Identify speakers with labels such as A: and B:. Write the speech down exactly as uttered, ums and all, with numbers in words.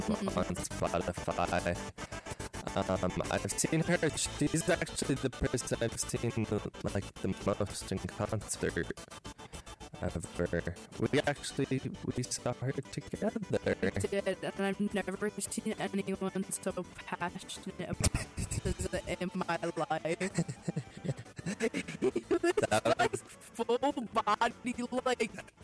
A: on Spotify. Um, I've seen her. She's actually the person I've seen like the most in concert ever. We actually we saw her together.
B: I did, and I've never seen anyone so passionate about this in my life. He was like full body, like